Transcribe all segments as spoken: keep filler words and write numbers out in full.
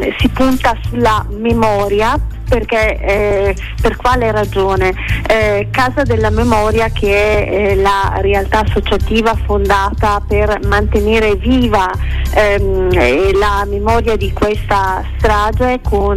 Si punta sulla memoria, perché eh, per quale ragione? Eh, Casa della Memoria, che è eh, la realtà associativa fondata per mantenere viva ehm, eh, la memoria di questa strage con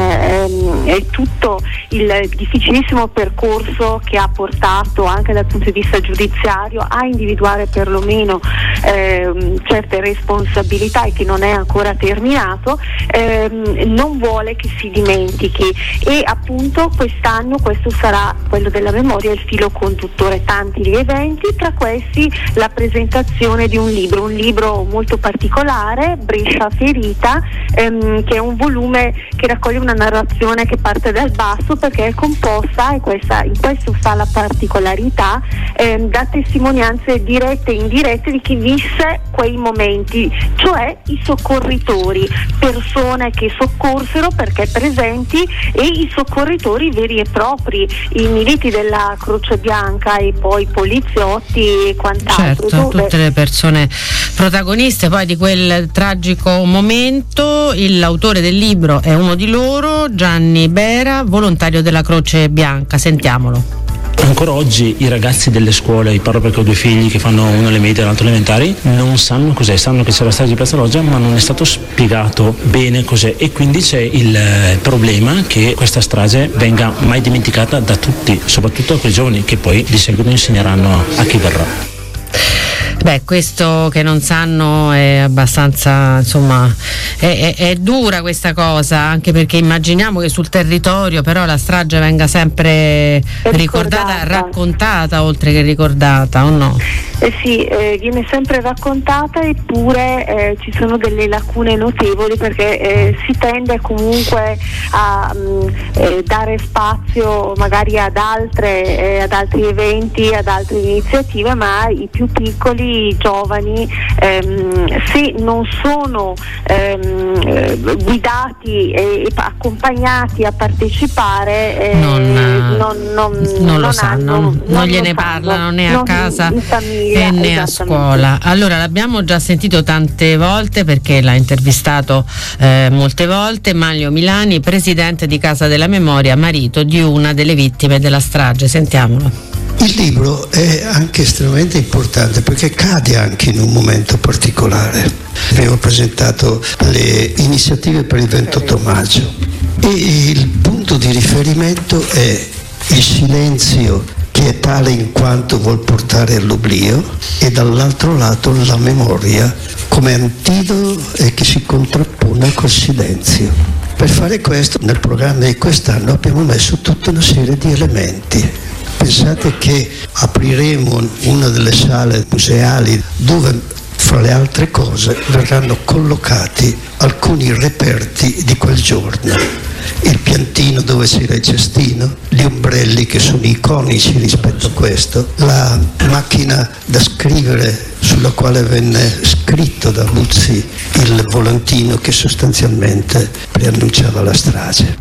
eh, tutto il difficilissimo percorso che ha portato anche dal punto di vista giudiziario a individuare perlomeno eh, certe responsabilità e che non è ancora terminato, ehm, non vuole che si dimentichi. E appunto quest'anno questo sarà, quello della memoria, il filo conduttore, tanti gli eventi, tra questi la presentazione di un libro, un libro molto particolare, Brescia Ferita, ehm, che è un volume che raccoglie una narrazione che parte dal basso, perché è composta, e questa, in questo sta la particolarità, ehm, da testimonianze dirette e indirette di chi visse quei momenti, cioè i soccorritori, persone che soccorsero perché presenti, e i soccorritori veri e propri, i militi della Croce Bianca e poi i poliziotti e quant'altro. Certo, dove... tutte le persone protagoniste poi di quel tragico momento. L'autore del libro è uno di loro, Gianni Bera, volontario della Croce Bianca. Sentiamolo. Ancora oggi i ragazzi delle scuole, i parlo perché ho due figli che fanno uno alle medie e l'altro elementari, non sanno cos'è, sanno che c'è la strage di Piazza Loggia, ma non è stato spiegato bene cos'è, e quindi c'è il problema che questa strage venga mai dimenticata da tutti, soprattutto da quei giovani che poi di seguito insegneranno a chi verrà. Beh, questo che non sanno è abbastanza, insomma, è, è, è dura questa cosa, anche perché immaginiamo che sul territorio però la strage venga sempre ricordata, raccontata oltre che ricordata, o no? Eh sì, eh, viene sempre raccontata, eppure eh, ci sono delle lacune notevoli, perché eh, si tende comunque a mh, eh, dare spazio magari ad altre, eh, ad altri eventi, ad altre iniziative, ma i più piccoli, i giovani, ehm, se non sono ehm, guidati e, e accompagnati a partecipare, eh, non, non, non, non, non lo sanno, hanno, non, non gliene parlano né a casa e né a scuola. Allora, l'abbiamo già sentito tante volte perché l'ha intervistato eh, molte volte, Manlio Milani, presidente di Casa della Memoria, marito di una delle vittime della strage. Sentiamolo. Il libro è anche estremamente importante perché cade anche in un momento particolare. Abbiamo presentato le iniziative per il ventotto maggio e il punto di riferimento è il silenzio, che è tale in quanto vuol portare all'oblio, e dall'altro lato la memoria come antidoto e che si contrappone col silenzio. Per fare questo, nel programma di quest'anno abbiamo messo tutta una serie di elementi. Pensate che apriremo una delle sale museali dove, fra le altre cose, verranno collocati alcuni reperti di quel giorno. Il piantino dove c'era il cestino, gli ombrelli che sono iconici rispetto a questo, la macchina da scrivere sulla quale venne scritto da Luzzi il volantino che sostanzialmente preannunciava la strage.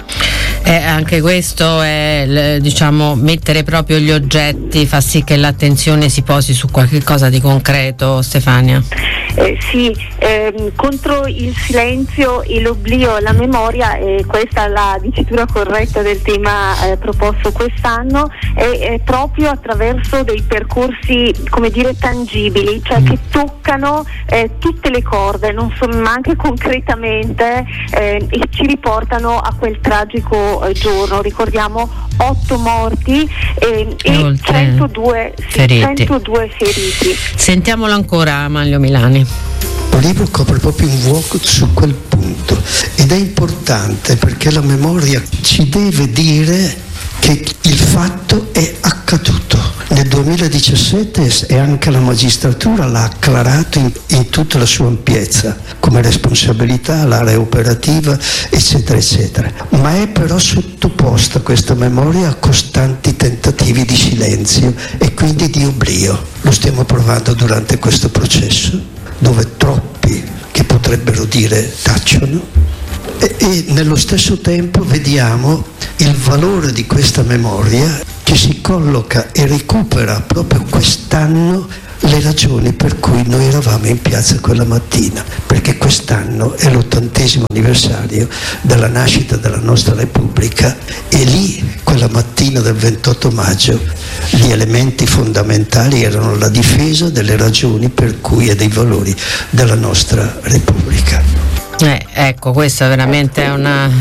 Eh, anche questo è, diciamo, mettere proprio gli oggetti fa sì che l'attenzione si posi su qualche cosa di concreto, Stefania. Eh, sì, ehm, contro il silenzio e l'oblio, la memoria, e questa è la dicitura corretta del tema eh, proposto quest'anno, è, è proprio attraverso dei percorsi, come dire, tangibili, cioè che toccano eh, tutte le corde, non so, ma anche concretamente, eh, e ci riportano a quel tragico eh, giorno. Ricordiamo otto morti eh, e centodue, sì, feriti. centodue feriti. Sentiamolo ancora, Manlio Milani. Il libro copre proprio un vuoto su quel punto ed è importante perché la memoria ci deve dire che il fatto è accaduto. Nel duemiladiciassette e anche la magistratura l'ha acclarato in, in tutta la sua ampiezza, come responsabilità, l'area operativa, eccetera, eccetera. Ma è però sottoposta questa memoria a costanti tentativi di silenzio e quindi di oblio. Lo stiamo provando durante questo processo, dove troppi che potrebbero dire tacciono, e, e nello stesso tempo vediamo il valore di questa memoria che si colloca e recupera proprio quest'anno le ragioni per cui noi eravamo in piazza quella mattina, perché quest'anno è l'ottantesimo anniversario della nascita della nostra Repubblica e lì, quella mattina del ventotto maggio, gli elementi fondamentali erano la difesa delle ragioni per cui e dei valori della nostra Repubblica. Eh, ecco, questa veramente è una,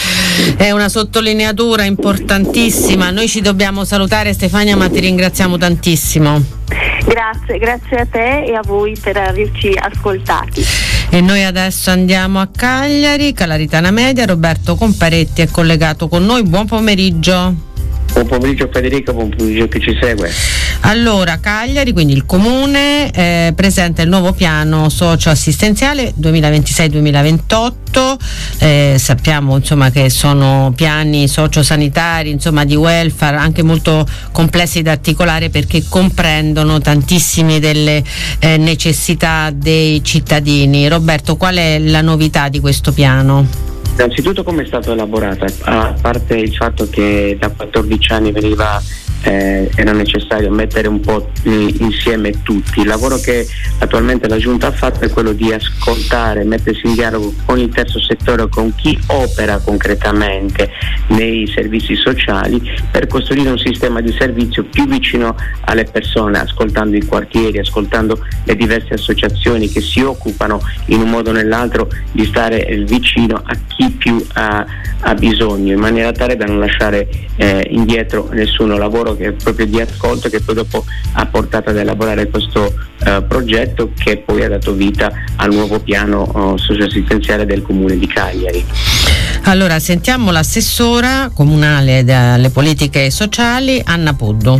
è una sottolineatura importantissima. Noi ci dobbiamo salutare, Stefania, ma ti ringraziamo tantissimo. Grazie, grazie a te e a voi per averci ascoltati. E noi adesso andiamo a Cagliari, Calaritana Media. Roberto Comparetti è collegato con noi. Buon pomeriggio. Buon pomeriggio Federica, buon pomeriggio che ci segue. Allora, Cagliari, quindi il Comune eh, presenta il nuovo piano socio-assistenziale duemilaventisei duemilaventotto. Eh, sappiamo insomma che sono piani sociosanitari, insomma di welfare, anche molto complessi da articolare perché comprendono tantissime delle eh, necessità dei cittadini. Roberto, qual è la novità di questo piano? Innanzitutto come è stato elaborata, a parte il fatto che da quattordici anni veniva eh, era necessario mettere un po' insieme tutti. Il lavoro che attualmente la Giunta ha fatto è quello di ascoltare, mettersi in dialogo con il terzo settore, con chi opera concretamente nei servizi sociali, per costruire un sistema di servizio più vicino alle persone, ascoltando i quartieri, ascoltando le diverse associazioni che si occupano in un modo o nell'altro di stare vicino a chi più ha, ha bisogno, in maniera tale da non lasciare eh, indietro nessuno. Lavoro che è proprio di ascolto, che poi dopo ha portato ad elaborare questo eh, progetto che poi ha dato vita al nuovo piano oh, socioassistenziale del Comune di Cagliari. Allora sentiamo l'assessora comunale delle politiche sociali, Anna Puddu.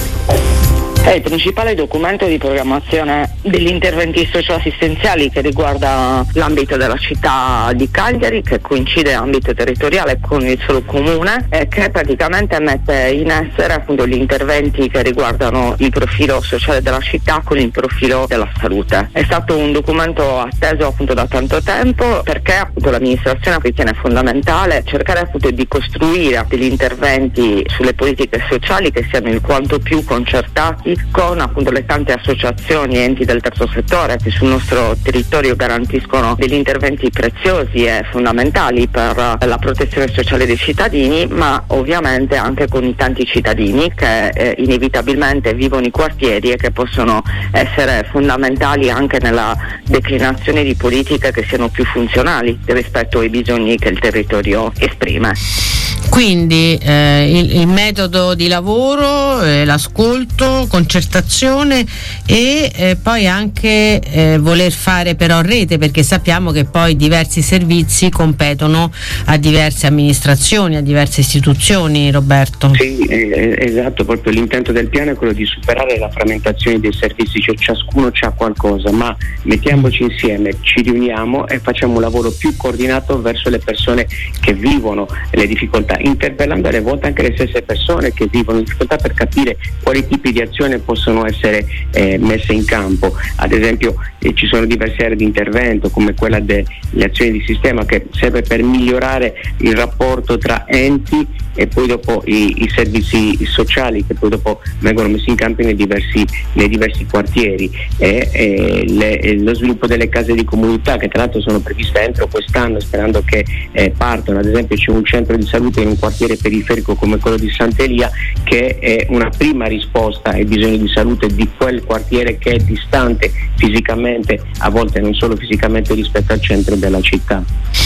È il principale documento di programmazione degli interventi socioassistenziali che riguarda l'ambito della città di Cagliari, che coincide ambito territoriale con il suo comune e che praticamente mette in essere appunto gli interventi che riguardano il profilo sociale della città con il profilo della salute. È stato un documento atteso appunto da tanto tempo perché appunto l'amministrazione ritiene fondamentale cercare appunto di costruire degli interventi sulle politiche sociali che siano il quanto più concertati con appunto le tante associazioni e enti del terzo settore che sul nostro territorio garantiscono degli interventi preziosi e fondamentali per la protezione sociale dei cittadini, ma ovviamente anche con i tanti cittadini che eh, inevitabilmente vivono i quartieri e che possono essere fondamentali anche nella declinazione di politiche che siano più funzionali rispetto ai bisogni che il territorio esprime. Quindi eh, il, il metodo di lavoro, eh, l'ascolto, concertazione e eh, poi anche eh, voler fare però rete, perché sappiamo che poi diversi servizi competono a diverse amministrazioni, a diverse istituzioni, Roberto. Sì, eh, esatto, proprio l'intento del piano è quello di superare la frammentazione dei servizi, cioè ciascuno c'ha qualcosa, ma mettiamoci insieme, ci riuniamo e facciamo un lavoro più coordinato verso le persone che vivono le difficoltà, interpellando alle volte anche le stesse persone che vivono in difficoltà per capire quali tipi di azioni possono essere eh, messe in campo. Ad esempio eh, ci sono diverse aree di intervento come quella delle azioni di sistema che serve per migliorare il rapporto tra enti e poi dopo i, i servizi sociali che poi dopo vengono messi in campo nei diversi, nei diversi quartieri e, e le, lo sviluppo delle case di comunità che tra l'altro sono previste entro quest'anno, sperando che eh, partano. Ad esempio c'è un centro di salute in un quartiere periferico come quello di Sant'Elia che è una prima risposta ai bisogni di salute di quel quartiere che è distante fisicamente, a volte non solo fisicamente, rispetto al centro della città.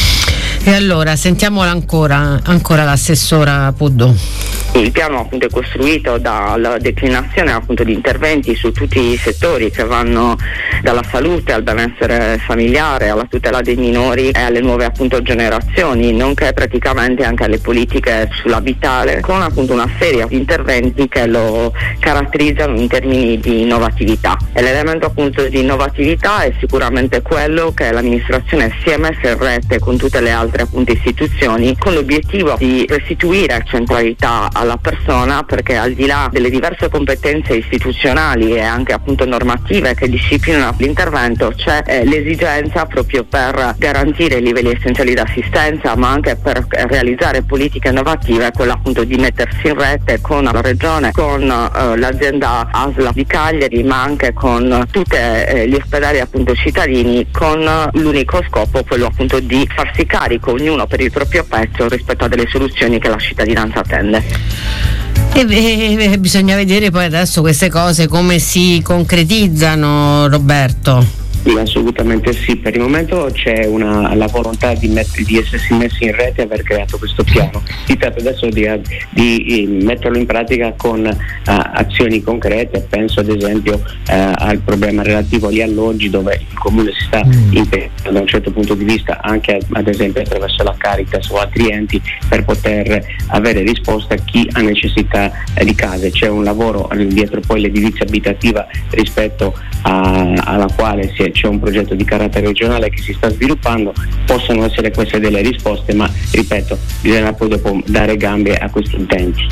E allora sentiamola ancora, ancora l'assessora Puddu. Il piano appunto è costruito dalla declinazione appunto di interventi su tutti i settori che vanno dalla salute al benessere familiare, alla tutela dei minori e alle nuove appunto generazioni, nonché praticamente anche alle politiche sull'abitare, con appunto una serie di interventi che lo caratterizzano in termini di innovatività. E l'elemento appunto di innovatività è sicuramente quello che l'amministrazione si è messa in rete con tutte le altre appunto istituzioni con l'obiettivo di restituire centralità alla persona, perché al di là delle diverse competenze istituzionali e anche appunto normative che disciplinano l'intervento, c'è eh, l'esigenza proprio per garantire i livelli essenziali di assistenza, ma anche per realizzare politiche innovative, quella appunto di mettersi in rete con la regione, con eh, l'azienda A S L A di Cagliari, ma anche con tutti eh, gli ospedali appunto cittadini, con l'unico scopo quello appunto di farsi carico ognuno per il proprio pezzo rispetto a delle soluzioni che la cittadinanza attende. E beh, bisogna vedere poi adesso queste cose come si concretizzano, Roberto. Sì, assolutamente sì. Per il momento c'è una, la volontà di, met- di essersi messi in rete e aver creato questo piano. Si tratta adesso di, di metterlo in pratica con uh, azioni concrete. Penso ad esempio uh, al problema relativo agli alloggi, dove il Comune si sta mm. impegnando da un certo punto di vista, anche ad esempio attraverso la Caritas o altri enti, per poter avere risposta a chi ha necessità uh, di case. C'è un lavoro dietro poi l'edilizia abitativa, rispetto a, alla quale si è c'è un progetto di carattere regionale che si sta sviluppando. Possono essere queste delle risposte, ma ripeto, bisogna poi dopo dare gambe a questi intenti.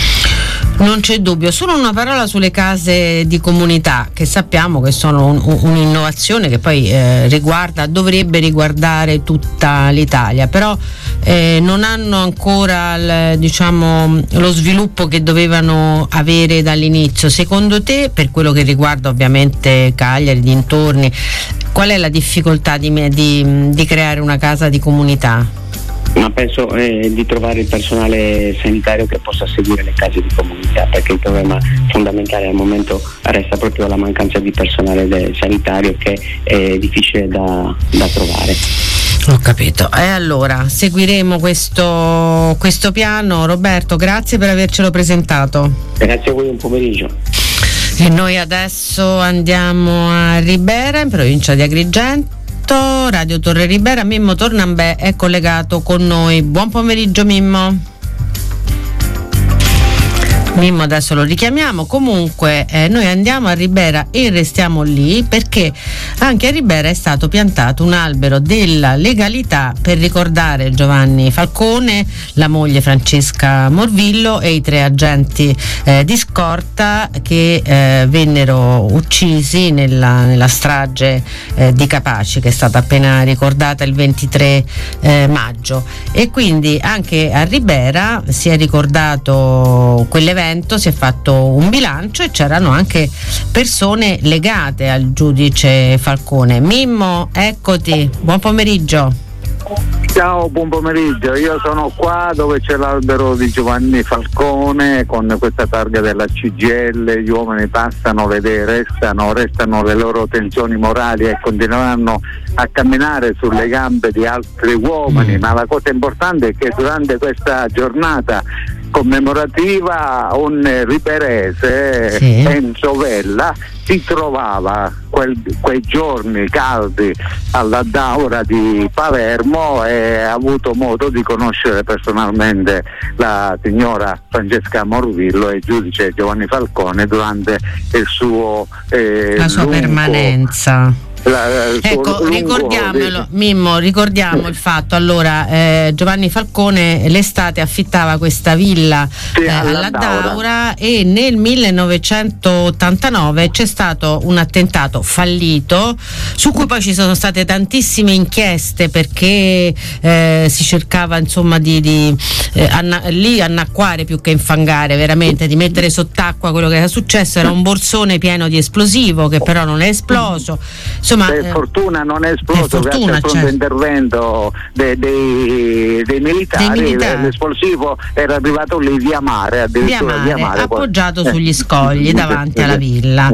Non c'è dubbio. Solo una parola sulle case di comunità, che sappiamo che sono un, un'innovazione che poi eh, riguarda, dovrebbe riguardare tutta l'Italia, però eh, non hanno ancora il, diciamo, lo sviluppo che dovevano avere dall'inizio. Secondo te, per quello che riguarda ovviamente Cagliari, dintorni, qual è la difficoltà di, di, di creare una casa di comunità? Ma penso eh, di trovare il personale sanitario che possa seguire le case di comunità, perché il problema fondamentale al momento resta proprio la mancanza di personale de- sanitario, che è difficile da, da trovare. Ho capito. E allora seguiremo questo, questo piano. Roberto, grazie per avercelo presentato. Grazie a voi, un pomeriggio. E noi adesso andiamo a Ribera, in provincia di Agrigento. Radio Torre Ribera. Mimmo Tornambè è collegato con noi. Buon pomeriggio, Mimmo. Mimmo adesso lo richiamiamo. Comunque eh, noi andiamo a Ribera e restiamo lì, perché anche a Ribera è stato piantato un albero della legalità per ricordare Giovanni Falcone, la moglie Francesca Morvillo e i tre agenti eh, di scorta che eh, vennero uccisi nella, nella strage eh, di Capaci, che è stata appena ricordata il ventitré eh, maggio. E quindi anche a Ribera si è ricordato quell'evento, si è fatto un bilancio e c'erano anche persone legate al giudice Falcone. Mimmo, eccoti, buon pomeriggio. Ciao, buon pomeriggio. Io sono qua dove c'è l'albero di Giovanni Falcone con questa targa della C G I L. Gli uomini passano, le idee restano, restano le loro tensioni morali e continueranno a camminare sulle gambe di altri uomini, mm. ma la cosa importante è che durante questa giornata commemorativa un riberese, sì. Enzo Vella, si trovava quel, quei giorni caldi alla Daura di Palermo e ha avuto modo di conoscere personalmente la signora Francesca Morvillo e il giudice Giovanni Falcone durante il suo eh, la sua lungo, permanenza. La, ecco, ricordiamolo, Mimmo, ricordiamo il fatto. Allora, eh, Giovanni Falcone l'estate affittava questa villa sì, eh, alla Daura. Daura e nel millenovecentottantanove c'è stato un attentato fallito su cui poi ci sono state tantissime inchieste, perché eh, si cercava insomma di, di eh, anna- lì annacquare più che infangare, veramente di mettere sott'acqua quello che era successo. Era un borsone pieno di esplosivo che però non è esploso. Insomma, per fortuna non è esploso grazie al pronto intervento dei, dei, dei, militari. dei militari. L'esplosivo era arrivato lì via mare, addirittura via mare, via mare appoggiato eh. sugli scogli davanti alla villa.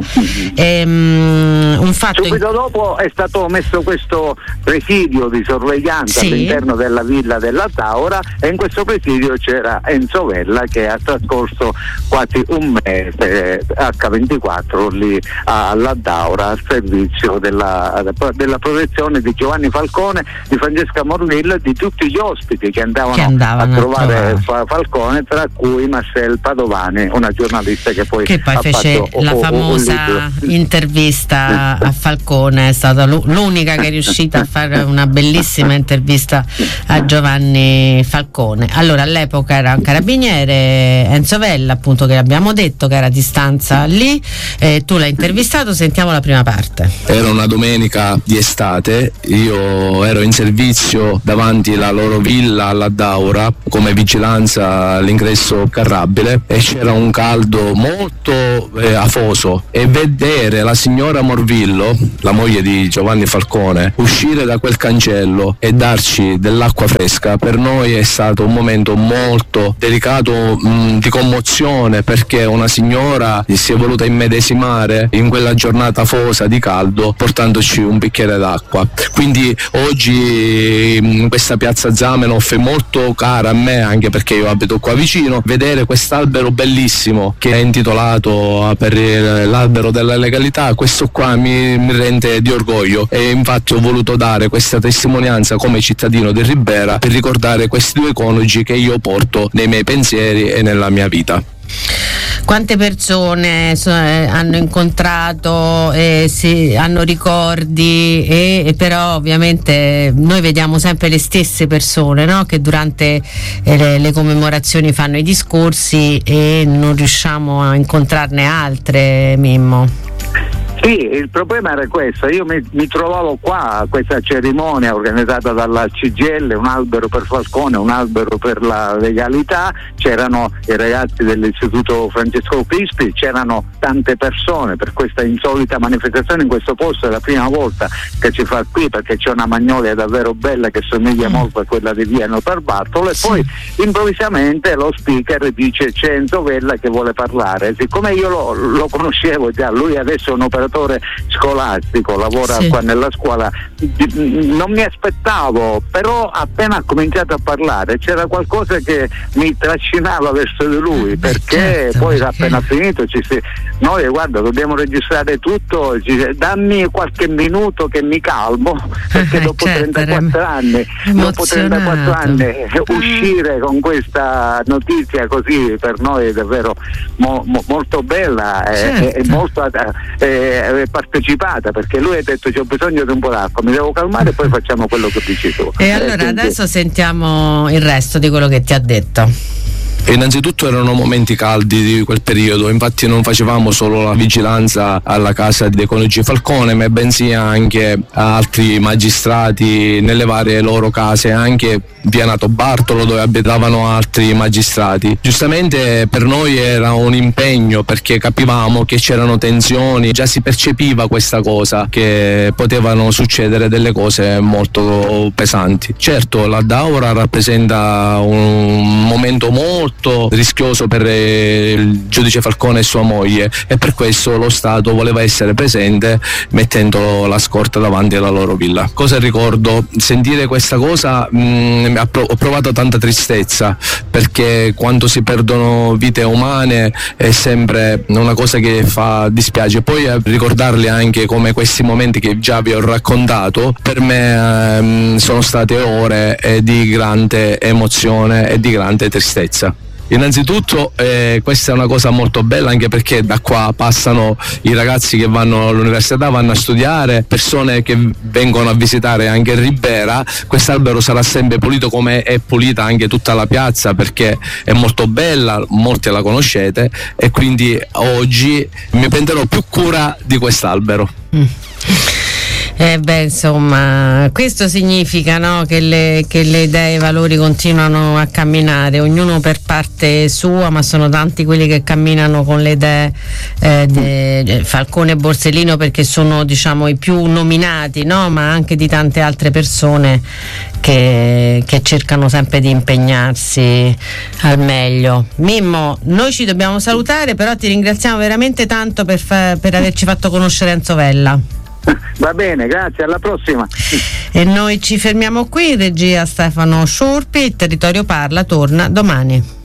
Ehm, un fatto subito in... dopo è stato messo questo presidio di sorveglianza sì. all'interno della villa della Daura, e in questo presidio c'era Enzo Vella, che ha trascorso quasi un mese acca ventiquattro lì alla Daura al servizio della della protezione di Giovanni Falcone, di Francesca Morvillo e di tutti gli ospiti sentiti che andavano, che andavano a trovare, a trovare Falcone, tra cui Marcel Padovani, una giornalista che poi, che poi ha fece fatto la o, famosa o intervista a Falcone, è stata l'unica che è riuscita a fare una bellissima intervista a Giovanni Falcone. Allora all'epoca era un carabiniere, Enzo Vella, appunto, che abbiamo detto che era a distanza lì, eh, tu l'hai intervistato, sentiamo la prima parte. Era una domenica di estate, io ero in servizio davanti alla loro villa alla Daura come vigilanza all'ingresso carrabile e c'era un caldo molto eh, afoso, e vedere la signora Morvillo, la moglie di Giovanni Falcone, uscire da quel cancello e darci dell'acqua fresca per noi è stato un momento molto delicato, mh, di commozione, perché una signora si è voluta immedesimare in quella giornata afosa di caldo portandoci un bicchiere d'acqua. Quindi oggi mh, questa piazza Zamenhof è molto cara a me, anche perché io abito qua vicino. Vedere quest'albero bellissimo che è intitolato per l'albero della legalità, questo qua mi, mi rende di orgoglio, e infatti ho voluto dare questa testimonianza come cittadino di Ribera per ricordare questi due coniugi che io porto nei miei pensieri e nella mia vita. Quante persone so, eh, hanno incontrato, eh, si, hanno ricordi, e, e però ovviamente noi vediamo sempre le stesse persone, no? Che durante eh, le, le commemorazioni fanno i discorsi e non riusciamo a incontrarne altre, Mimmo. Sì, il problema era questo, io mi, mi trovavo qua a questa cerimonia organizzata dalla C G I L, un albero per Falcone, un albero per la legalità, c'erano i ragazzi dell'istituto Francesco Crispi, c'erano tante persone per questa insolita manifestazione in questo posto, è la prima volta che si fa qui perché c'è una magnolia davvero bella che somiglia mm. molto a quella di via Notarbartolo, e sì. Poi improvvisamente lo speaker dice c'è Enzo Vella che vuole parlare, siccome io lo, lo conoscevo già, lui adesso è un operatore scolastico, lavora sì. qua nella scuola, non mi aspettavo, però appena ha cominciato a parlare c'era qualcosa che mi trascinava verso di lui, perché certo, poi perché... appena finito ci si... noi guarda dobbiamo registrare tutto, ci... dammi qualche minuto che mi calmo, perché dopo certo, trentaquattro anni dopo trentaquattro anni uscire con questa notizia così per noi è davvero mo, mo, molto bella certo. e, e molto eh, partecipata, perché lui ha detto c'ho bisogno di un po' d'acqua, mi devo calmare e poi facciamo quello che dici tu. E allora eh, quindi... adesso sentiamo il resto di quello che ti ha detto. Innanzitutto erano momenti caldi di quel periodo, infatti non facevamo solo la vigilanza alla casa dei coniugi Falcone, ma bensì anche a altri magistrati nelle varie loro case, anche via Nato Bartolo dove abitavano altri magistrati. Giustamente per noi era un impegno, perché capivamo che c'erano tensioni, già si percepiva questa cosa, che potevano succedere delle cose molto pesanti. Certo, la Daura rappresenta un momento molto rischioso per il giudice Falcone e sua moglie, e per questo lo Stato voleva essere presente mettendo la scorta davanti alla loro villa. Cosa ricordo? Sentire questa cosa mh, ho provato tanta tristezza, perché quando si perdono vite umane è sempre una cosa che fa dispiace. Poi ricordarli anche come questi momenti che già vi ho raccontato per me ehm, sono state ore eh, di grande emozione e di grande tristezza. Innanzitutto eh, questa è una cosa molto bella, anche perché da qua passano i ragazzi che vanno all'università, vanno a studiare, persone che vengono a visitare anche Ribera. Quest'albero sarà sempre pulito come è pulita anche tutta la piazza, perché è molto bella, molti la conoscete, e quindi oggi mi prenderò più cura di quest'albero. Mm. Eh beh, insomma, questo significa, no, che, le, che le idee e i valori continuano a camminare, ognuno per parte sua, ma sono tanti quelli che camminano con le idee eh, de Falcone e Borsellino, perché sono, diciamo, i più nominati, no? Ma anche di tante altre persone che, che cercano sempre di impegnarsi al meglio. Mimmo, noi ci dobbiamo salutare, però ti ringraziamo veramente tanto per, per averci fatto conoscere Enzo Vella. Va bene, grazie, alla prossima. E noi ci fermiamo qui, regia Stefano Sciurpi, il Territorio Parla torna domani.